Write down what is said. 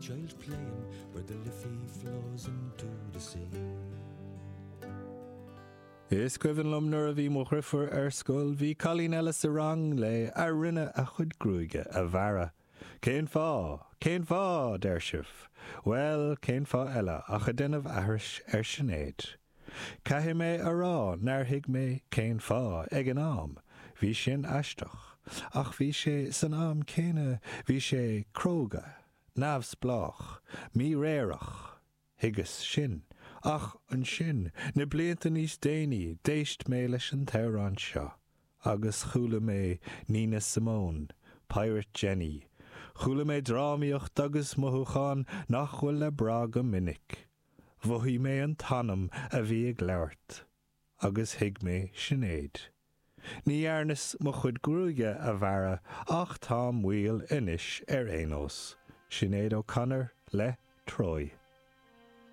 child playing where the Liffey flows into the sea. Is cuimhin lom nuair a bhí mo chriofar ar scoil, bhí Colleen Ellis a rang le a rinne a chud grúige a bhara. Cén fá, der sibh. Well, cén fá eile ach a denmh ahris ar sinnéad. Caithfidh mé a rá nar thuig mé cén fá ag an am, bhí sin aisteach, ach bhí sé san am céine, bhí sé cróga, neamhsplách, mí réireach, higus sin. Ach an sin, na blianta níos déanaí d'éist mé leis an teirán seo, agus chúla mé Nina Simone, Pirate Jenny, chúla mé drámaíocht agus mothúcháin nach bhfuil le bra go minic. Bhuaigh mé an tanam a bhí ag labhart, agus thuig mé sinnéad. Ní airnas mo chud grúige a bhara ach tá mhuial inis ar éineos. Sinead O'Connor le Troy.